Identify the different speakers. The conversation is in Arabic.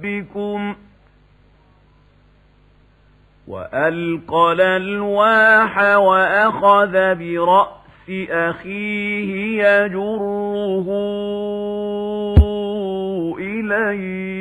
Speaker 1: ربكم وألقى الألواح وأخذ برأس أخيه يجره إليه